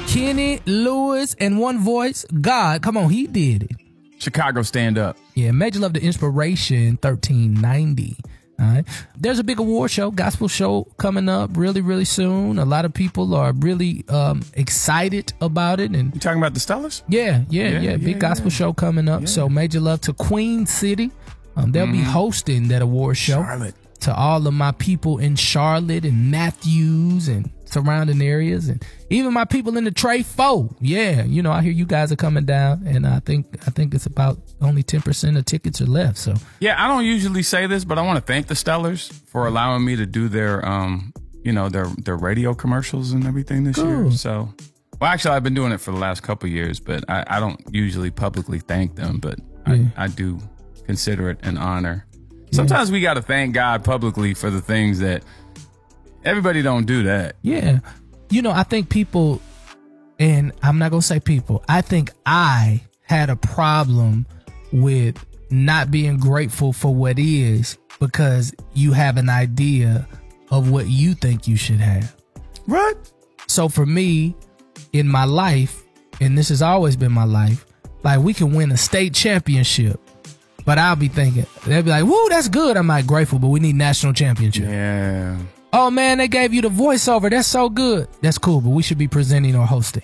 Kenny Lewis and One Voice. God, come on, he did it. Chicago Stand Up. Yeah, Major Love, The Inspiration, 1390. All right. There's a big award show, gospel show coming up really, really soon. A lot of people are really excited about it. And you talking about the Stellars? Yeah. Big gospel show coming up. Yeah. So Major Love to Queen City. They'll be hosting that award show. Charlotte. To all of my people in Charlotte and Matthews and surrounding areas, and even my people in the Trey 4. Yeah, you know, I hear you guys are coming down, and I think it's about only 10% of tickets are left. So yeah, I don't usually say this, but I want to thank the Stellars for allowing me to do their their radio commercials and everything this year. So, well, actually, I've been doing it for the last couple of years, but I don't usually publicly thank them, but I do consider it an honor. Sometimes we got to thank God publicly for the things that everybody don't do that. Yeah. You know, I think people, and I'm not going to say people, I think I had a problem with not being grateful for what is because you have an idea of what you think you should have. Right. So for me, in my life, and this has always been my life, like we can win a state championship. But I'll be thinking, they'll be like, woo, that's good. I'm like, grateful, but we need national championship. Yeah. Oh, man, they gave you the voiceover. That's so good. That's cool, but we should be presenting or hosting.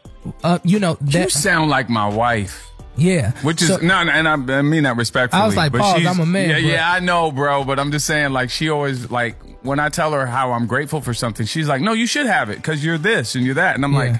You sound like my wife. Yeah. Which is, and I mean that respectfully. I was like, pause, I'm a man. Yeah, I know, bro, but I'm just saying, like, she always, like, when I tell her how I'm grateful for something, she's like, no, you should have it because you're this and you're that. And I'm like,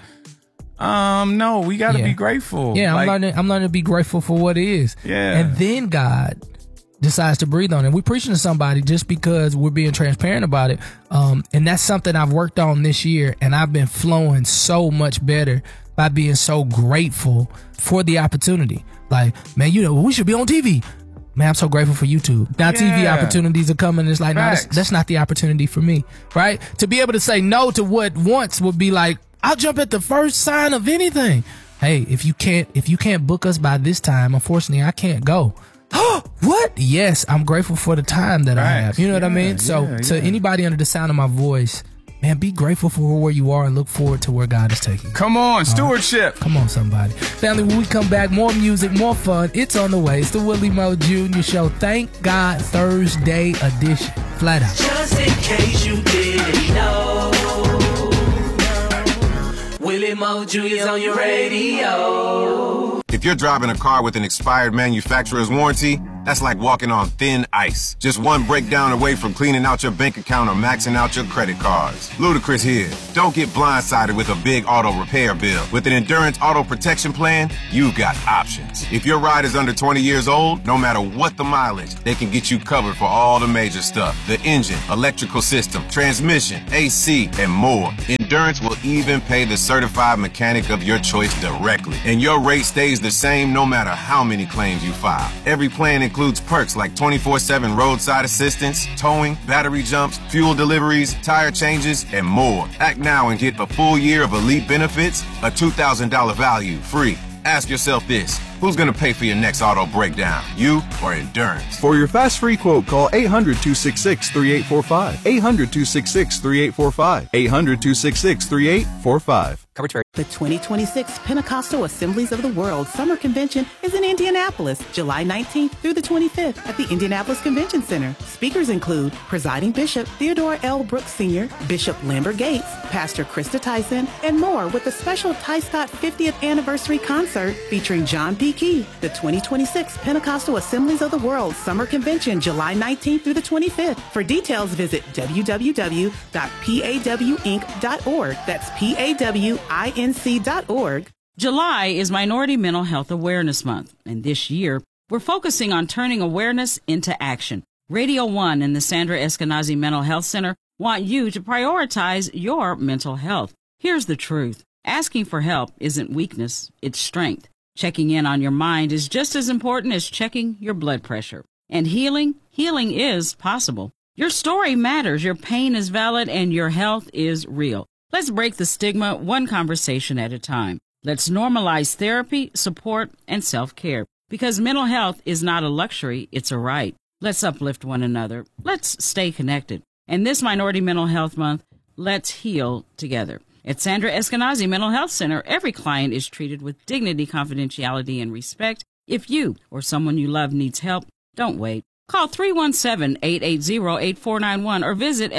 no, we got to be grateful. Yeah, like, I'm learning to be grateful for what it is. Yeah. And then God decides to breathe on it. We're preaching to somebody just because we're being transparent about it. And that's something I've worked on this year, and I've been flowing so much better by being so grateful for the opportunity. Like, man, we should be on TV. Man, I'm so grateful for YouTube. Now TV opportunities are coming. It's like, no, that's not the opportunity for me, right? To be able to say no to what once would be like, I'll jump at the first sign of anything. Hey, if you can't book us by this time, unfortunately, I can't go. What? Yes, I'm grateful for the time that I have. You know what I mean? So to anybody under the sound of my voice, man, be grateful for where you are and look forward to where God is taking you. Come on, stewardship. Come on, somebody. Family, when we come back, more music, more fun. It's on the way. It's the Willie Mo Jr. Show. Thank God Thursday edition. Flat out. Just in case you didn't know, Willie Mo Jr. is on your radio. If you're driving a car with an expired manufacturer's warranty, that's like walking on thin ice. Just one breakdown away from cleaning out your bank account or maxing out your credit cards. Ludacris here. Don't get blindsided with a big auto repair bill. With an Endurance Auto Protection Plan, you've got options. If your ride is under 20 years old, no matter what the mileage, they can get you covered for all the major stuff. The engine, electrical system, transmission, AC, and more. Endurance will even pay the certified mechanic of your choice directly. And your rate stays the same no matter how many claims you file. Every plan includes perks like 24/7 roadside assistance, towing, battery jumps, fuel deliveries, tire changes, and more. Act now and get a full year of elite benefits, a $2,000 value, free. Ask yourself this: who's going to pay for your next auto breakdown, you or Endurance? For your fast free quote, call 800-266-3845. 800-266-3845. 800-266-3845. The 2026 Pentecostal Assemblies of the World Summer Convention is in Indianapolis, July 19th through the 25th at the Indianapolis Convention Center. Speakers include Presiding Bishop Theodore L. Brooks Sr., Bishop Lambert Gates, Pastor Krista Tyson, and more, with a special Ty Scott 50th Anniversary Concert featuring John P. Key. The 2026 Pentecostal Assemblies of the World Summer Convention, July 19th through the 25th. For details, visit www.pawinc.org. That's PAWINC.org. July is Minority Mental Health Awareness Month, and this year we're focusing on turning awareness into action. Radio 1 and the Sandra Eskenazi Mental Health Center want you to prioritize your mental health. Here's the truth. Asking for help isn't weakness, it's strength. Checking in on your mind is just as important as checking your blood pressure. And healing is possible. Your story matters, your pain is valid, and your health is real. Let's break the stigma one conversation at a time. Let's normalize therapy, support, and self-care, because mental health is not a luxury, it's a right. Let's uplift one another. Let's stay connected. And this Minority Mental Health Month, let's heal together. At Sandra Eskenazi Mental Health Center, every client is treated with dignity, confidentiality, and respect. If you or someone you love needs help, don't wait. Call 317-880-8491 or visit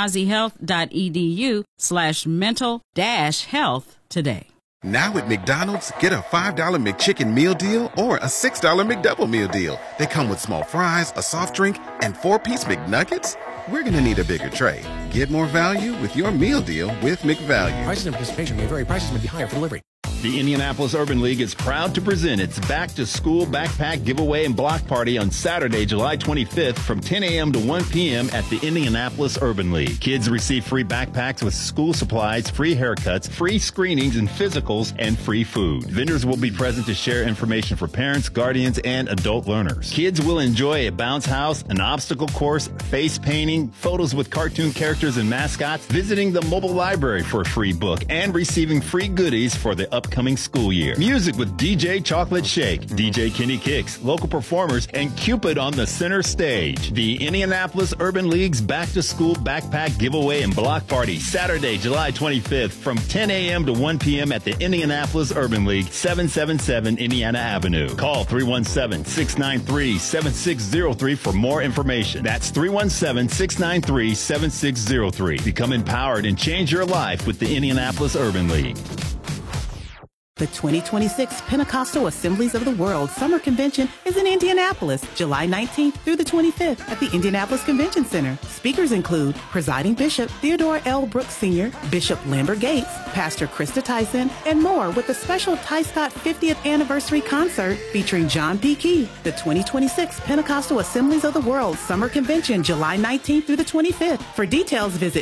eskenazihealth.edu/mental-health today. Now at McDonald's, get a $5 McChicken meal deal or a $6 McDouble meal deal. They come with small fries, a soft drink, and 4-piece McNuggets. We're going to need a bigger tray. Get more value with your meal deal with McValue. Prices and participation may vary. Prices may be higher for delivery. The Indianapolis Urban League is proud to present its back-to-school backpack giveaway and block party on Saturday, July 25th from 10 a.m. to 1 p.m. at the Indianapolis Urban League. Kids receive free backpacks with school supplies, free haircuts, free screenings and physicals, and free food. Vendors will be present to share information for parents, guardians, and adult learners. Kids will enjoy a bounce house, an obstacle course, face painting, photos with cartoon characters and mascots, visiting the mobile library for a free book, and receiving free goodies for the upcoming school year. Music with DJ Chocolate Shake, DJ Kenny Kicks, local performers, and Cupid on the center stage. The Indianapolis Urban League's back-to-school backpack giveaway and block party, Saturday, July 25th from 10 a.m. to 1 p.m. at the Indianapolis Urban League, 777 Indiana Avenue. Call 317-693-7603 for more information. That's 317-693-7603. Become empowered and change your life with the Indianapolis Urban League. The 2026 Pentecostal Assemblies of the World Summer Convention is in Indianapolis, July 19th through the 25th at the Indianapolis Convention Center. Speakers include Presiding Bishop Theodore L. Brooks Sr., Bishop Lambert Gates, Pastor Krista Tyson, and more with a special Ty Scott 50th Anniversary Concert featuring John P. Key. The 2026 Pentecostal Assemblies of the World Summer Convention, July 19th through the 25th. For details, visit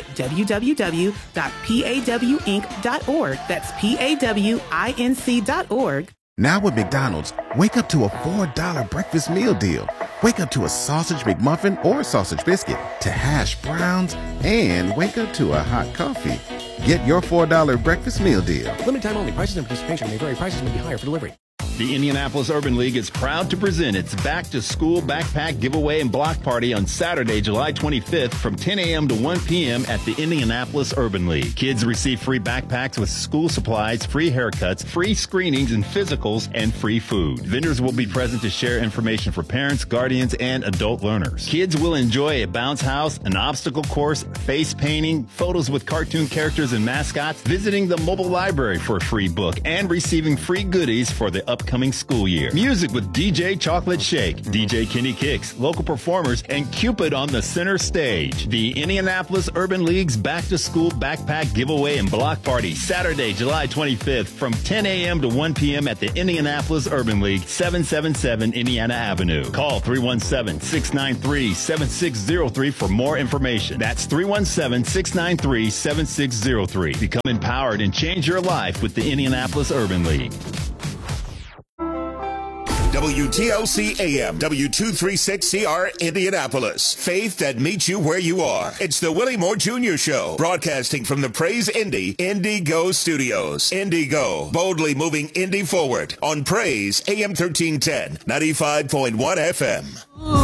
www.pawinc.org. That's PAWINC.org. Now at McDonald's, wake up to a $4 breakfast meal deal. Wake up to a sausage McMuffin or sausage biscuit, to hash browns, and wake up to a hot coffee. Get your $4 breakfast meal deal. Limited time only. Prices and participation may vary. Prices may be higher for delivery. The Indianapolis Urban League is proud to present its back-to-school backpack giveaway and block party on Saturday, July 25th from 10 a.m. to 1 p.m. at the Indianapolis Urban League. Kids receive free backpacks with school supplies, free haircuts, free screenings and physicals, and free food. Vendors will be present to share information for parents, guardians, and adult learners. Kids will enjoy a bounce house, an obstacle course, face painting, photos with cartoon characters and mascots, visiting the mobile library for a free book, and receiving free goodies for the upcoming school year. Music with DJ Chocolate Shake, DJ Kenny Kicks, local performers, and Cupid on the center stage. The Indianapolis Urban League's back-to-school backpack giveaway and block party, Saturday, July 25th from 10 a.m. to 1 p.m. at the Indianapolis Urban League, 777 Indiana Avenue. Call 317-693-7603 for more information. That's 317-693-7603. Become empowered and change your life with the Indianapolis Urban League. WTLC AM, W236CR, Indianapolis. Faith that meets you where you are. It's the Willie Moore Jr. Show, broadcasting from the Praise Indy Indigo Studios. Indigo, boldly moving Indy forward on Praise AM 1310, 95.1 FM.